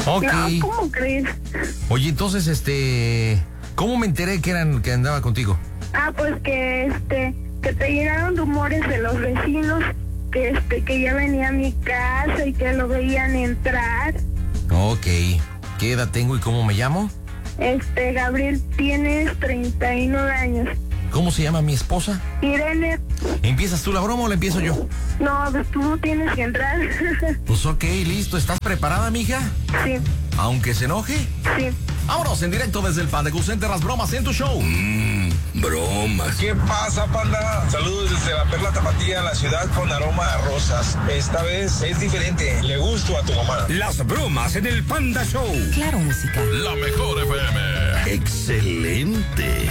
Ok. No, ¿cómo crees? Oye, entonces, ¿cómo me enteré que andaba contigo? Pues que te llegaron rumores de los vecinos que ya venía a mi casa y que lo veían entrar. Ok. ¿Qué edad tengo y cómo me llamo? Gabriel, tienes 39 años. ¿Cómo se llama mi esposa? Irene. ¿Empiezas tú la broma o la empiezo yo? No, pues tú tienes que entrar. Pues ok, listo. ¿Estás preparada, mija? Sí. ¿Aunque se enoje? Sí. Vámonos en directo desde el Panda Center, las bromas en tu show. Bromas. ¿Qué pasa, Panda? Saludos desde la Perla Tapatía, la ciudad con aroma a rosas. Esta vez es diferente. Le gusto a tu mamá. Las bromas en el Panda Show. Claro, música. La mejor FM. Excelente.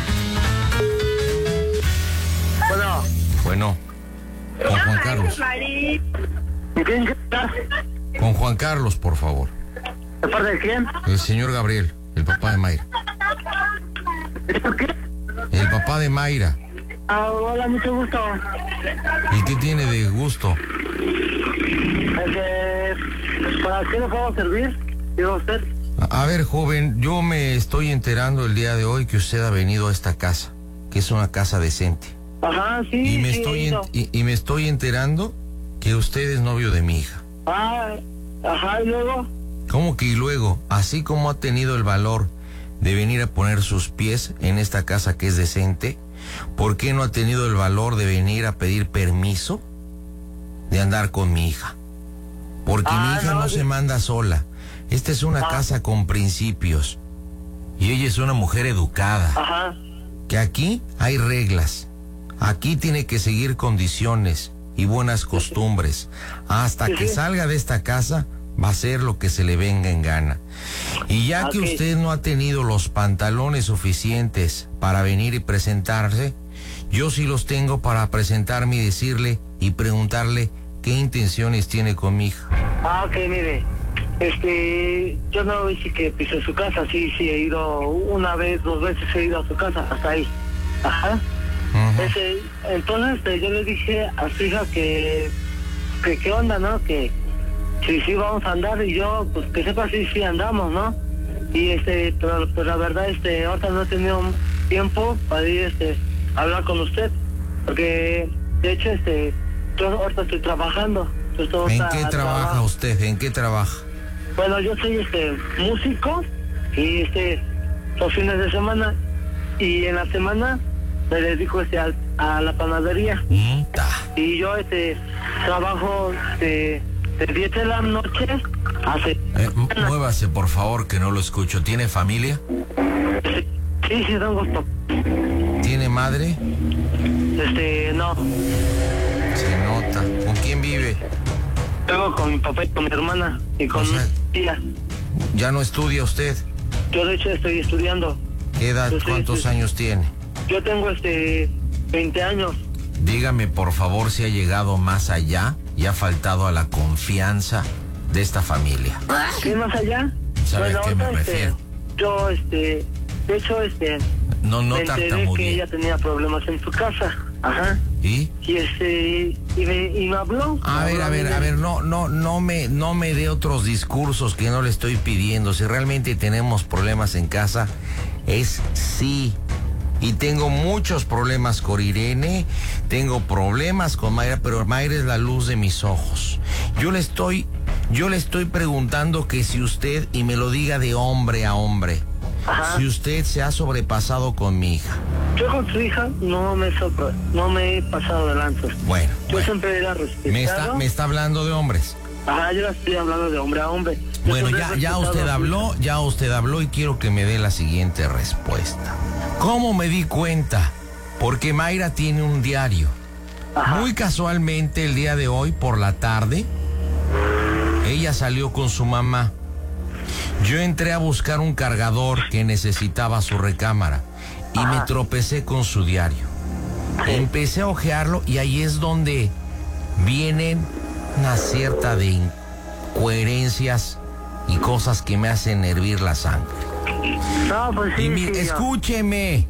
Bueno, con Juan Carlos. ¿Quién está? Con Juan Carlos, por favor. ¿De parte de quién? El señor Gabriel, el papá de Mayra. ¿Por qué? El papá de Mayra. Hola, mucho gusto. ¿Y qué tiene de gusto? ¿Para qué le puedo servir? Digo usted. A ver, joven, yo me estoy enterando el día de hoy que usted ha venido a esta casa, que es una casa decente. Ajá, sí. Y me estoy enterando que usted es novio de mi hija. Ajá, ¿y luego? ¿Cómo que y luego? Así como ha tenido el valor de venir a poner sus pies en esta casa que es decente, ¿por qué no ha tenido el valor de venir a pedir permiso de andar con mi hija? Porque mi hija no se manda sola. Esta es una casa con principios. Y ella es una mujer educada. Ajá. Que aquí hay reglas. Aquí tiene que seguir condiciones y buenas costumbres. Hasta que salga de esta casa, va a hacer lo que se le venga en gana. Y ya que usted no ha tenido los pantalones suficientes para venir y presentarse, yo sí los tengo para presentarme y decirle y preguntarle qué intenciones tiene con mi hija. Ok, mire. Yo no hice que pisé su casa, sí he ido una vez, 2 veces he ido a su casa, hasta ahí. Ajá. Entonces yo le dije a su hija que qué onda, ¿no? Que sí vamos a andar, y yo, pues que sepa si andamos, ¿no? Y pero la verdad, ahorita no he tenido tiempo para ir a hablar con usted, porque de hecho yo ahorita estoy trabajando. ¿En qué trabaja usted? ¿En qué trabaja? Bueno, yo soy músico y los fines de semana, y en la semana me dedico a la panadería. Y yo trabajo de 10 de la noche a 6. Muévase, por favor, que no lo escucho. ¿Tiene familia? Sí, tengo gusto. ¿Tiene madre? No. Se nota. ¿Con quién vive? Tengo con mi papá y con mi hermana y con mi tía. ¿Ya no estudia usted? Yo de hecho estoy estudiando. ¿Qué edad? ¿Cuántos años tiene? Yo tengo 20 años. Dígame, por favor, si ha llegado más allá y ha faltado a la confianza de esta familia. ¿Qué más allá? ¿Sabe a qué me refiero? Yo, de hecho, no me enteré que ella tenía problemas en su casa. Ajá. ¿Y? Y me habló. A ver, no me dé otros discursos que no le estoy pidiendo. Si realmente tenemos problemas en casa, es sí. Y tengo muchos problemas con Irene, tengo problemas con Mayra, pero Mayra es la luz de mis ojos. Yo le estoy preguntando que si usted, y me lo diga de hombre a hombre, ajá, si usted se ha sobrepasado con mi hija. Yo con su hija no me he pasado de lanza. Bueno. Yo siempre la respetado. Me está hablando de hombres. Ajá, yo la estoy hablando de hombre a hombre. Bueno, ya usted habló y quiero que me dé la siguiente respuesta. ¿Cómo me di cuenta? Porque Mayra tiene un diario. Ajá. Muy casualmente el día de hoy por la tarde, ella salió con su mamá. Yo entré a buscar un cargador que necesitaba su recámara y me tropecé con su diario. Empecé a hojearlo y ahí es donde vienen una cierta de incoherencias y cosas que me hacen hervir la sangre. No, pues sí, y escúcheme,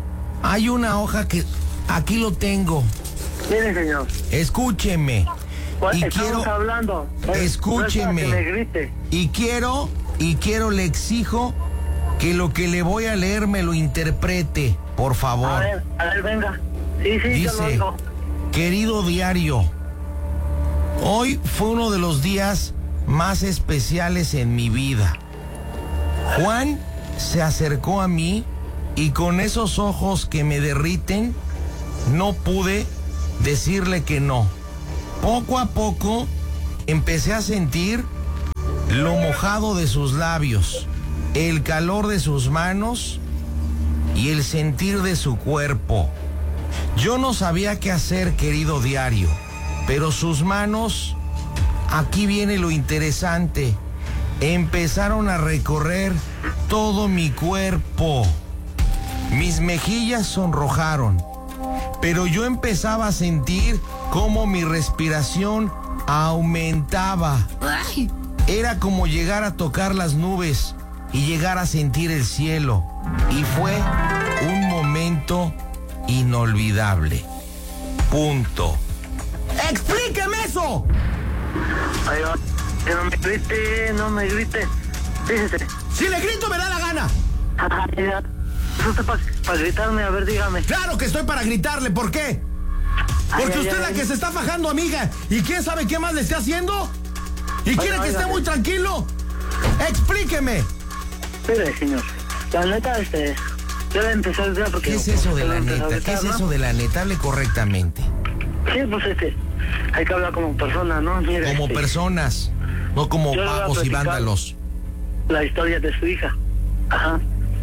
hay una hoja que aquí lo tengo. Mire, señor. Escúcheme, Pues, y estamos quiero, hablando. escúcheme, No es para que me grite. y quiero, le exijo que lo que le voy a leer me lo interprete, por favor. A ver, venga. Sí, yo lo Dice, oigo. querido diario, hoy fue uno de los días más especiales en mi vida. Juan se acercó a mí y con esos ojos que me derriten, no pude decirle que no. Poco a poco empecé a sentir lo mojado de sus labios, el calor de sus manos y el sentir de su cuerpo. Yo no sabía qué hacer, querido diario, pero sus manos, aquí viene lo interesante, empezaron a recorrer todo mi cuerpo. Mis mejillas sonrojaron, pero yo empezaba a sentir cómo mi respiración aumentaba. Era como llegar a tocar las nubes y llegar a sentir el cielo. Y fue un momento inolvidable. Punto. ¡Explíqueme eso! Ay, que no me grite. Fíjese. Si le grito me da la gana. ¿Eso está para gritarme? A ver, dígame. Claro que estoy para gritarle, ¿por qué? Porque usted es la que se está fajando, amiga. ¿Y quién sabe qué más le esté haciendo? ¿Y quiere que esté muy tranquilo? Explíqueme. Mire, señor, la neta, yo le empecé a gritar porque... ¿Qué es eso de la neta? ¿Qué es eso de la neta? Hable correctamente. Sí, pues hay que hablar como persona, ¿no? Mire, Como personas, no como yo le voy a vagos y platicar vándalos. la historia de su hija. Ajá.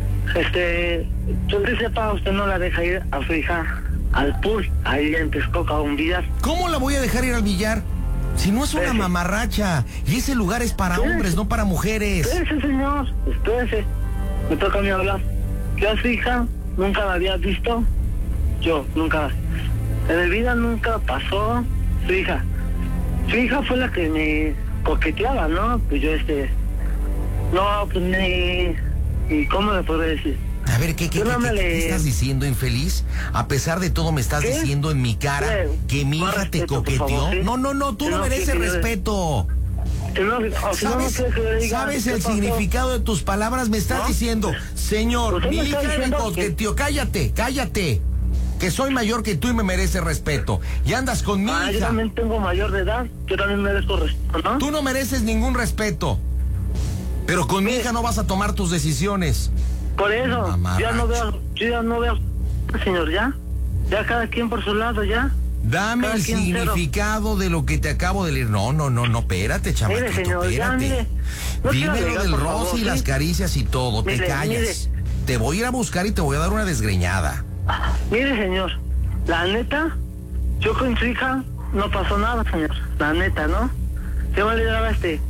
Yo que sepa, usted no la deja ir a su hija al pool, ahí en Texcoco, a un billar. ¿Cómo la voy a dejar ir al billar? Si no es una mamarracha, y ese lugar es para hombres, no para mujeres. Espérese, señor, espérese. Me toca a mí hablar. Yo a su hija nunca la había visto. Yo nunca. En mi vida nunca pasó su hija. Su hija fue la que me coqueteaba, ¿no? Pues yo no, pues ¿y cómo le podré decir? A ver, ¿qué estás diciendo, infeliz? A pesar de todo me estás diciendo en mi cara que mi hija te coqueteó. Favor, ¿sí? No, tú no mereces respeto. ¿Sabes el significado de tus palabras? Me estás diciendo, señor, mi hija me coqueteó. Cállate. Que soy mayor que tú y me mereces respeto. Y andas con mi hija. Yo también tengo mayor de edad. Yo también merezco respeto, ¿no? Tú no mereces ningún respeto. Pero con mi hija no vas a tomar tus decisiones. Por eso, yo ya no veo, señor, ya cada quien por su lado, ya. Dame el significado de lo que te acabo de leer. No, espérate, chamatito, señor, espérate. Dime lo del roce y las caricias y todo, te callas. Te voy a ir a buscar y te voy a dar una desgreñada. Mire, señor, la neta, yo con su hija no pasó nada, señor, la neta, ¿no? Yo le daba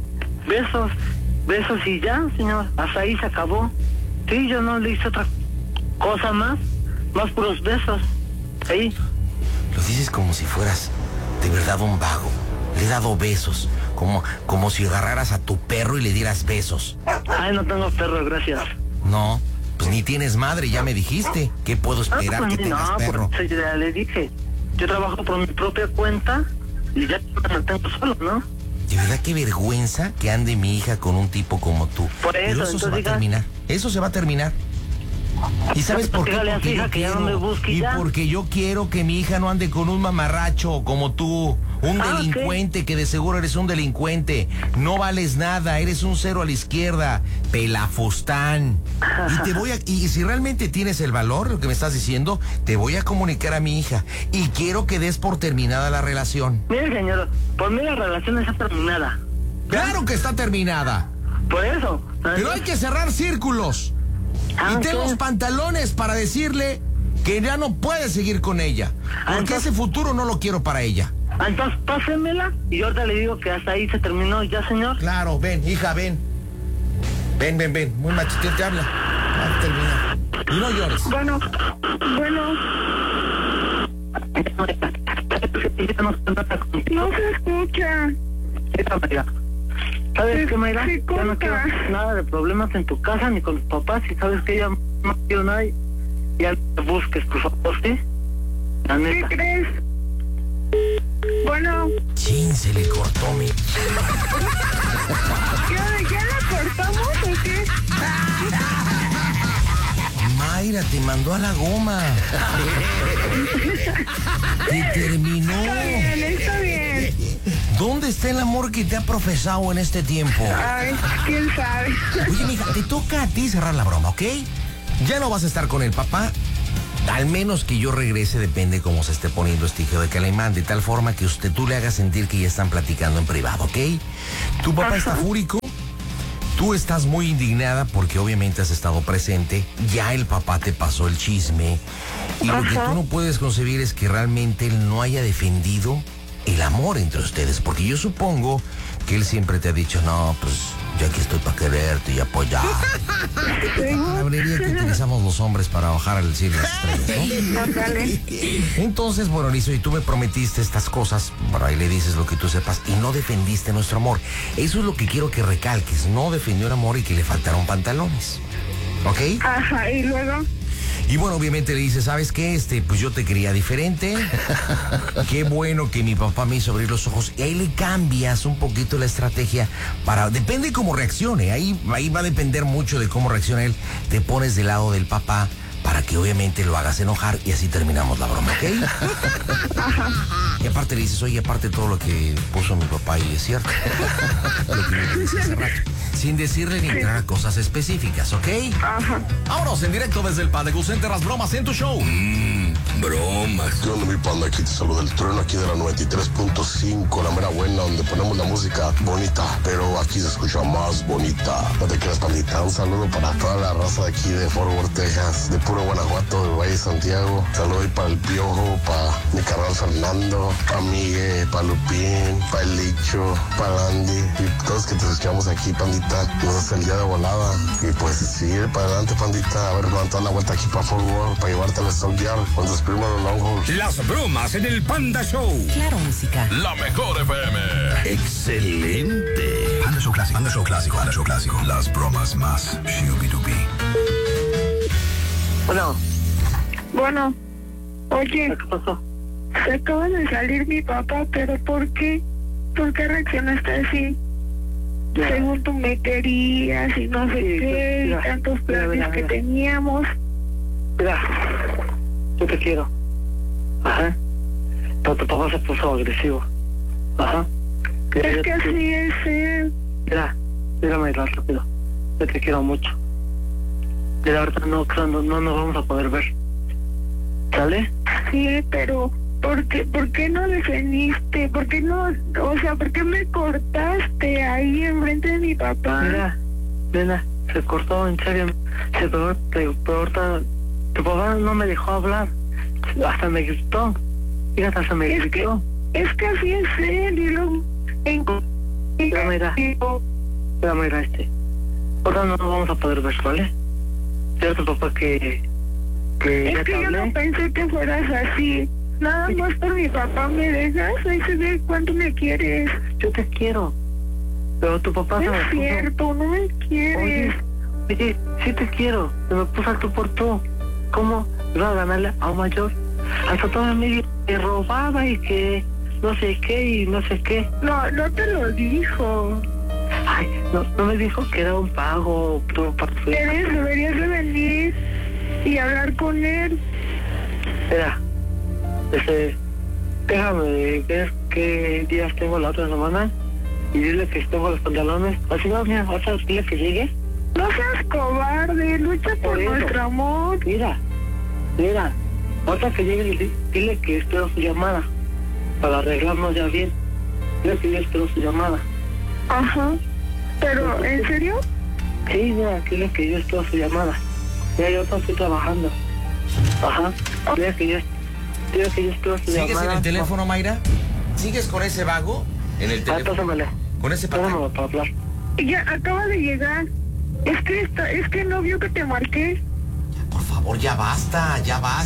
besos y ya, señor, hasta ahí se acabó. Sí, yo no le hice otra cosa más puros besos. Ahí. Lo dices como si fueras de verdad un vago. Le he dado besos, como si agarraras a tu perro y le dieras besos. Ay, no tengo perro, gracias. No, pues ni tienes madre, ya me dijiste. ¿Qué puedo esperar que tengas perro? Pues ya le dije, yo trabajo por mi propia cuenta y ya me mantengo solo, ¿no? De verdad, qué vergüenza que ande mi hija con un tipo como tú. Por eso, pero eso se va a terminar. Eso se va a terminar. ¿Y sabes por qué? Porque yo quiero, porque yo quiero que mi hija no ande con un mamarracho como tú. Un delincuente, que de seguro eres un delincuente. No vales nada, eres un cero a la izquierda. Pelafustán. Y si realmente tienes el valor, lo que me estás diciendo, te voy a comunicar a mi hija. Y quiero que des por terminada la relación. Mire, señor, por mí la relación está terminada. ¡Claro que está terminada! Por eso. Pero hay que cerrar círculos. Y ten los pantalones para decirle que ya no puedes seguir con ella. Porque ese futuro no lo quiero para ella. Entonces, pásenmela y yo ahorita le digo que hasta ahí se terminó ya, señor. Claro, ven, hija, ven. Ven. Muy machito te habla. Va a terminar. Y no llores. Bueno. No se escucha. ¿Sabes qué, Mayra? Ya no quiero nada de problemas en tu casa ni con tus papás. Y sabes que ya no quiero nada. Ya te busques, por favor, ¿sí? La neta. ¿Qué crees? Bueno. Chin, se le cortó mi... ¿Ya la cortamos o qué? Mayra, te mandó a la goma. Te terminó. Está bien. ¿Dónde está el amor que te ha profesado en este tiempo? Ay, quién sabe. Oye, mija, te toca a ti cerrar la broma, ¿ok? Ya no vas a estar con el papá. Al menos que yo regrese, depende cómo se esté poniendo este hijo de Calimán, de tal forma que tú le hagas sentir que ya están platicando en privado, ¿ok? Tu papá está fúrico, tú estás muy indignada porque obviamente has estado presente, ya el papá te pasó el chisme, y lo que tú no puedes concebir es que realmente él no haya defendido el amor entre ustedes, porque yo supongo que él siempre te ha dicho, no, pues yo aquí estoy para quererte y apoyar. La palabrería que utilizamos los hombres para bajar al cielo las estrellas, ¿no? Entonces, bueno, listo, y tú me prometiste estas cosas, bueno, ahí le dices lo que tú sepas, y no defendiste nuestro amor. Eso es lo que quiero que recalques, no defendió el amor y que le faltaron pantalones, ¿ok? Ajá, y luego... Y bueno, obviamente le dice, ¿sabes qué? Pues yo te quería diferente. Qué bueno que mi papá me hizo abrir los ojos. Y ahí le cambias un poquito la estrategia para... Depende cómo reaccione. Ahí va a depender mucho de cómo reaccione él. Te pones del lado del papá para que obviamente lo hagas enojar y así terminamos la broma, ¿ok? Y aparte le dices, oye, aparte todo lo que puso mi papá y es cierto. Lo que me dice hace rato. Sin decirle ni entrar a cosas específicas, ¿ok? Ajá. Vámonos en directo desde el Panda Cool Center, las bromas en tu show. Bromas. ¿Qué onda, mi panda? Aquí te saluda el trueno, aquí de la 93.5, la mera buena, donde ponemos la música bonita, pero aquí se escucha más bonita. No te creas, pandita. Un saludo para toda la raza de aquí de Fort Worth, Texas, de puro Guanajuato, de Valle Santiago. Saludo ahí para el Piojo, para mi carnal Fernando, para Miguel, para Lupín, para el Licho, para Landy, y todos que te escuchamos aquí, pandita. Nos hace el día de volada. Y pues sigue para adelante, pandita. A ver, vamos a dar la vuelta aquí para Fort Worth, para llevarte al Stock Yard, con tus primos los Longhorns. Las bromas en el Panda Show. Claro, música. La mejor FM. Excelente. Panda Show clásico, Panda Show clásico, Panda Show clásico. Las bromas más shubidubi. Bueno, oye, ¿Qué pasó? se acaba de salir mi papá, pero ¿por qué? ¿Por qué reaccionaste así? Mira. Según tú me querías y no sé qué, mira, y tantos planes mira. que teníamos. Mira, yo te quiero. Ajá. Pero tu papá se puso agresivo. Ajá. Mira, Es yo que te- así es él. Mira, rápido. Yo te quiero mucho. Mira, ahorita no nos vamos a poder ver. ¿Sale? Sí, pero ¿por qué no defendiste? ¿Por qué no? O sea, ¿por qué me cortaste ahí enfrente de mi papá? Mira, se cortó, en serio. Pero ahorita tu papá no me dejó hablar. Hasta me gritó. Fíjate, hasta me gritó. Es que así es él y luego... Mira, ahora no nos vamos a poder ver, ¿vale? ¿Cierto, papá, que Es ya te que yo hablé? no pensé que fueras así. Nada más por mi papá me dejas. Ahí se ve cuánto me quieres. Yo te quiero. Pero tu papá No se me es puso... cierto, no me quieres. Oye, sí te quiero. Se me puso al tú por tú. ¿Cómo? Iba a ganarle a un mayor. Hasta todo me robaba y que no sé qué y no sé qué. No te lo dijo. Ay, no me dijo que era un pago. Deberías de venir y hablar con él. Mira, déjame ver qué días tengo la otra semana y dile que tengo los pantalones. Así no, mira, vas a dile que llegue. No seas cobarde, lucha por eso. nuestro amor. Mira, ahorita que llegue, dile que espero su llamada para arreglarnos ya bien. Dile que yo espero su llamada. Ajá. Pero, ¿en serio? Sí, mira, dile que yo espero su llamada. Mira, yo estoy trabajando. Ajá. Dile que yo espero su llamada. ¿Sigues en el teléfono, Mayra? ¿Sigues con ese vago en el teléfono? Pásamele. Con ese papá. Pásamelo para hablar. Ya acaba de llegar. Es que no vio que te marqué. Por favor, ya basta.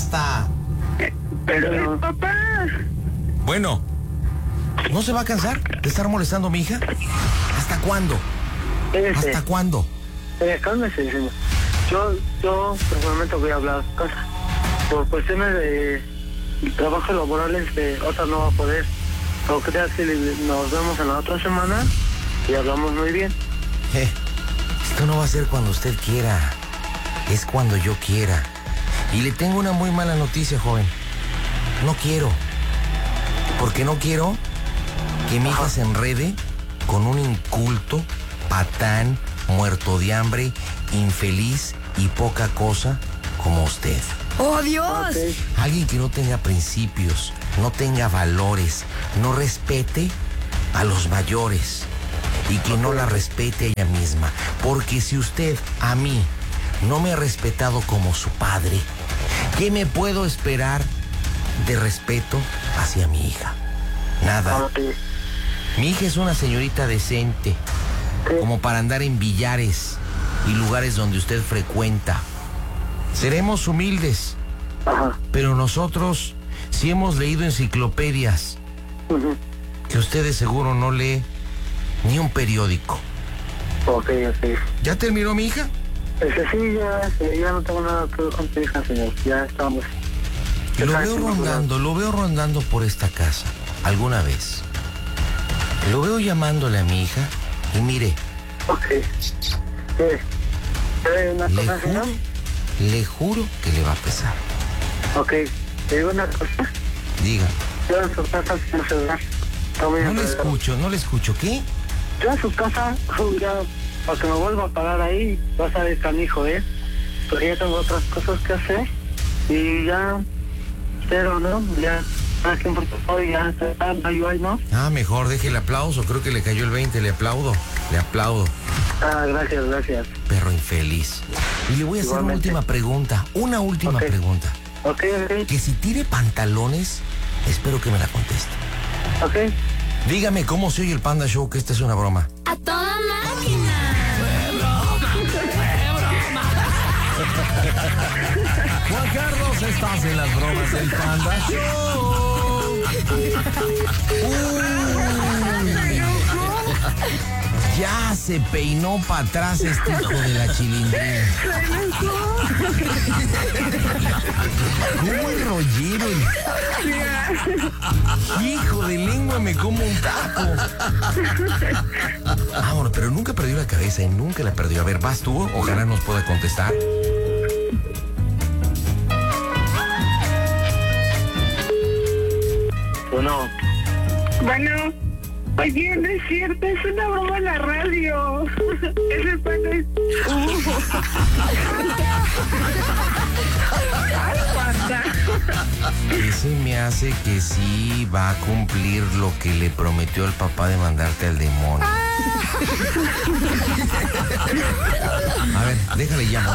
Pero el papá. Bueno, ¿no se va a cansar de estar molestando a mi hija? ¿Hasta cuándo? ¿Hasta cuándo? Cálmese, señor. Yo personalmente voy a hablar a casa. Por cuestiones de trabajo laborales, otra no va a poder. ¿O creas que nos vemos en la otra semana y hablamos muy bien? Esto no va a ser cuando usted quiera, es cuando yo quiera. Y le tengo una muy mala noticia, joven. No quiero, porque no quiero que mi hija se enrede con un inculto, patán, muerto de hambre, infeliz y poca cosa como usted. ¡Oh, Dios! Okay. Alguien que no tenga principios, no tenga valores, no respete a los mayores y que no la respete a ella misma. Porque si usted a mí no me ha respetado como su padre, ¿qué me puedo esperar de respeto hacia mi hija? Nada. Okay. Mi hija es una señorita decente, como para andar en billares y lugares donde usted frecuenta. Seremos humildes, Ajá. pero nosotros sí hemos leído enciclopedias que usted de seguro no lee ni un periódico. Ok. ¿Ya terminó mi hija? Sí, ya no tengo nada que ver con tu hija, señor. Ya estamos. Lo veo rondando por esta casa, alguna vez. Lo veo llamándole a mi hija y mire, Ok. ¿Una cosa, señor? le juro que le va a pesar. Ok. ¿Te digo una cosa? Diga. Yo en su casa sin celular. No le escucho. ¿Qué? Yo en su casa, ya, para que me vuelva a pagar ahí, vas a ver canijo, Porque ya tengo otras cosas que hacer. Y ya, pero no, ya, aquí en Puerto Rico ya está, ¿no? Ah, mejor deje el aplauso. Creo que le cayó el 20. Le aplaudo. Ah, gracias. Perro infeliz. Y le voy a hacer una última pregunta. Pregunta. Ok. Que si tire pantalones, espero que me la conteste. Ok. Dígame cómo se oye el Panda Show, que esta es una broma. ¡A toda máquina! Juan Carlos, estás en las bromas del Panda Show. Ya se peinó para atrás este hijo de la chilindrina. ¿Cómo el rollero? Hijo de lengua, me como un taco. Ah, bueno, pero nunca perdió la cabeza y nunca la perdió. A ver, vas tú, ojalá nos pueda contestar. Bueno, oye, no es cierto, es una broma en la radio. Ese Panda es... ¡Ay, Panda! Ese me hace que sí va a cumplir lo que le prometió el papá de mandarte al demonio. A ver, déjale llamo.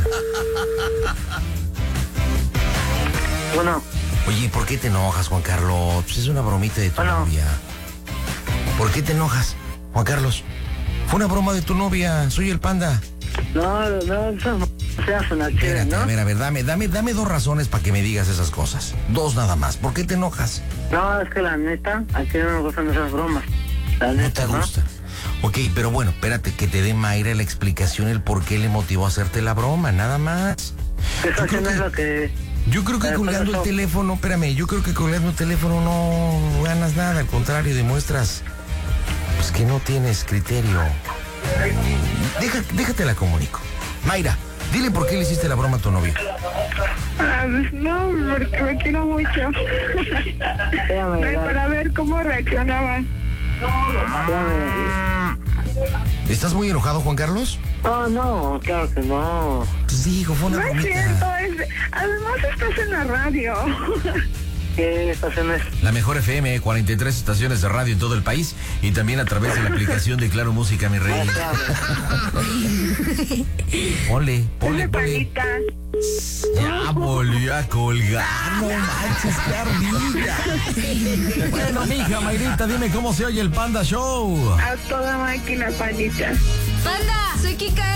Bueno. Oye, ¿por qué te enojas, Juan Carlos? Pues es una bromita de tu novia. ¿Por qué te enojas, Juan Carlos? Fue una broma de tu novia, soy el Panda. No, eso no se hace una chile, ¿no? A ver, dame 2 razones para que me digas esas cosas. 2 nada más. ¿Por qué te enojas? No, es que la neta, aquí no me gustan esas bromas. La No neta, te gusta. Ok, pero bueno, espérate, que te dé Mayra la explicación, el por qué le motivó a hacerte la broma, nada más. Esa no es lo que... Yo creo que colgando el teléfono, no ganas nada, al contrario, demuestras pues que no tienes criterio. Déjate la comunico. Mayra, dile por qué le hiciste la broma a tu novio. No, porque me quiero mucho. Para ver cómo reaccionaba. ¿Estás muy enojado, Juan Carlos? No, claro que no. Pues digo, fue una bromita. No es cierto, además estás en la radio. ¿Qué estación es? La mejor FM, 43 estaciones de radio en todo el país y también a través de la aplicación de Claro Música, mi rey. Ponle. Ya volvió a colgar, no manches, qué ardilla. Bueno, mija, Mayrita, dime cómo se oye el Panda Show. A toda máquina, Pandita. Panda, soy Kika